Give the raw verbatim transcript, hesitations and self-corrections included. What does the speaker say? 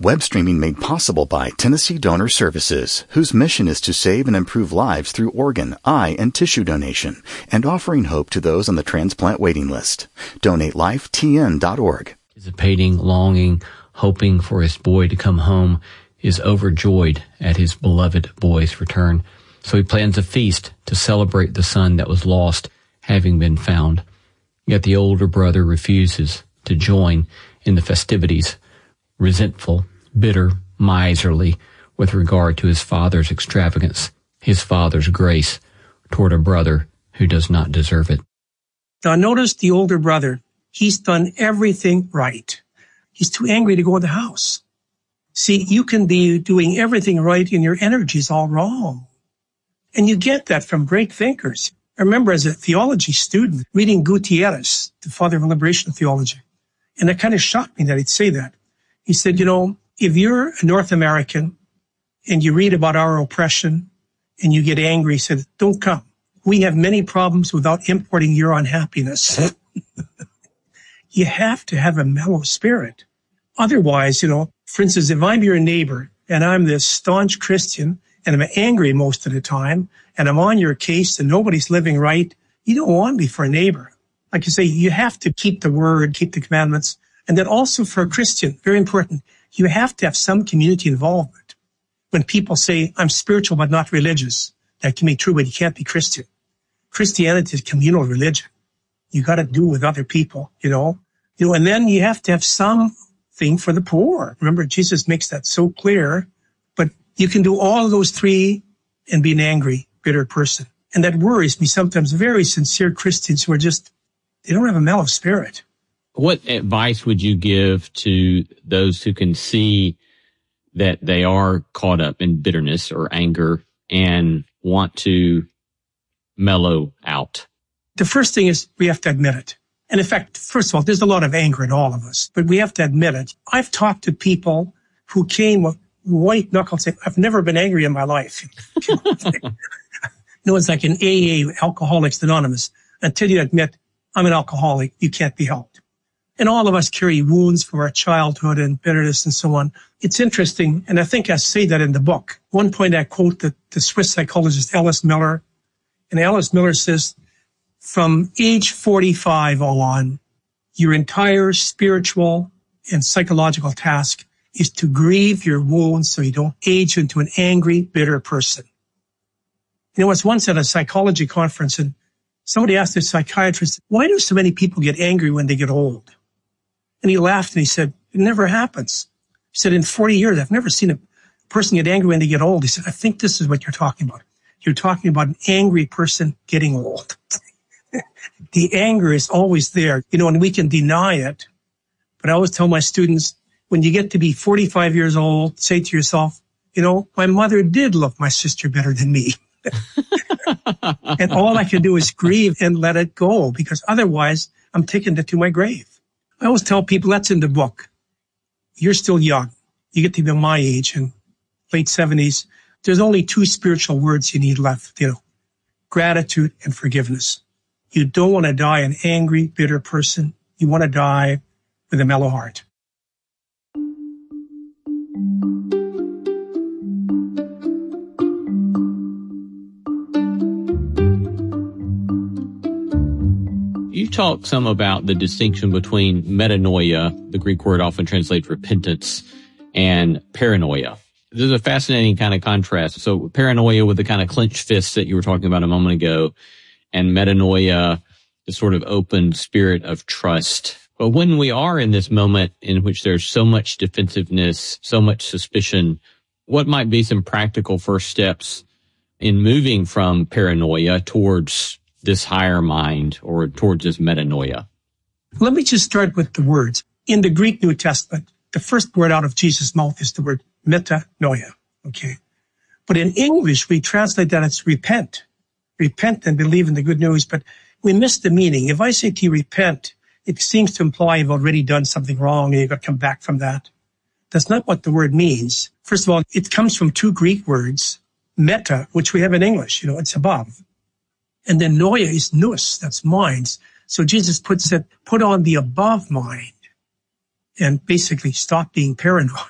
Web streaming made possible by Tennessee Donor Services, whose mission is to save and improve lives through organ, eye, and tissue donation, and offering hope to those on the transplant waiting list. donate life T N dot org. Anticipating, longing, hoping for his boy to come home, is overjoyed at his beloved boy's return. So he plans a feast to celebrate the son that was lost having been found. Yet the older brother refuses to join in the festivities, resentful, bitter, miserly with regard to his father's extravagance, his father's grace toward a brother who does not deserve it. Now notice the older brother. He's done everything right. He's too angry to go in the house. See, you can be doing everything right and your energy's all wrong. And you get that from great thinkers. I remember as a theology student reading Gutierrez, the father of liberation theology. And it kind of shocked me that he'd say that. He said, you know, if you're a North American and you read about our oppression and you get angry, he said, don't come. We have many problems without importing your unhappiness. You have to have a mellow spirit. Otherwise, you know, for instance, if I'm your neighbor and I'm this staunch Christian and I'm angry most of the time and I'm on your case and nobody's living right, you don't want me for a neighbor. Like you say, you have to keep the word, keep the commandments. And then also for a Christian, very important, you have to have some community involvement. When people say, I'm spiritual but not religious, that can be true, but you can't be Christian. Christianity is communal religion. You got to do with other people, you know. You know, and then you have to have something for the poor. Remember, Jesus makes that so clear. But you can do all of those three and be an angry, bitter person. And that worries me sometimes. Very sincere Christians who are just, they don't have a mellow spirit. What advice would you give to those who can see that they are caught up in bitterness or anger and want to mellow out? The first thing is we have to admit it. And in fact, first of all, there's a lot of anger in all of us, but we have to admit it. I've talked to people who came with white knuckles saying, I've never been angry in my life. You know, it's like an A A, Alcoholics Anonymous. Until you admit, I'm an alcoholic, you can't be helped. And all of us carry wounds from our childhood and bitterness and so on. It's interesting, and I think I say that in the book. One point I quote the, the Swiss psychologist Alice Miller, and Alice Miller says, from age forty-five on, your entire spiritual and psychological task is to grieve your wounds so you don't age into an angry, bitter person. You know, I was once at a psychology conference and somebody asked the psychiatrist, why do so many people get angry when they get old? And he laughed and he said, it never happens. He said, in forty years, I've never seen a person get angry when they get old. He said, I think this is what you're talking about. You're talking about an angry person getting old. The anger is always there, you know, and we can deny it. But I always tell my students, when you get to be forty-five years old, say to yourself, you know, my mother did love my sister better than me. And all I can do is grieve and let it go, because otherwise I'm taking it to my grave. I always tell people, that's in the book. You're still young. You get to be my age in late seventies. There's only two spiritual words you need left, you know, gratitude and forgiveness. You don't want to die an angry, bitter person. You want to die with a mellow heart. You talk some about the distinction between metanoia, the Greek word often translates repentance, and paranoia. There's a fascinating kind of contrast. So paranoia with the kind of clenched fists that you were talking about a moment ago, and metanoia, the sort of open spirit of trust. But when we are in this moment in which there's so much defensiveness, so much suspicion, what might be some practical first steps in moving from paranoia towards this higher mind or towards this metanoia? Let me just start with the words. In the Greek New Testament, the first word out of Jesus' mouth is the word metanoia, okay? But in English, we translate that as repent. Repent and believe in the good news, but we miss the meaning. If I say to you repent, it seems to imply you've already done something wrong and you've got to come back from that. That's not what the word means. First of all, it comes from two Greek words, meta, which we have in English, you know, it's above. And then noia is nous, that's minds. So Jesus puts it, put on the above mind and basically stop being paranoid.